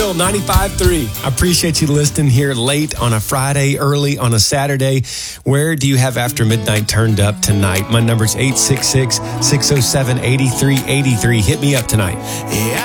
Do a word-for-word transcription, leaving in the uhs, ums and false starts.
Real ninety-five point three. I appreciate you listening here late on a Friday, early on a Saturday. Where do you have After Midnight turned up tonight? My number's eight six six, six oh seven, eight three eight three. Hit me up tonight. Yeah.